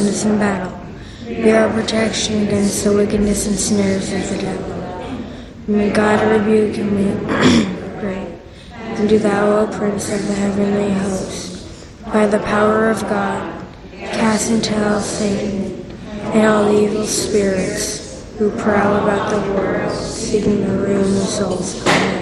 defend us in battle. Be our protection against the wickedness and snares of the devil. May God rebuke him, we pray. And do thou, O Prince of the heavenly host, by the power of God, cast into hell Satan and all the evil spirits who prowl about the world, seeking the ruin of souls. Amen.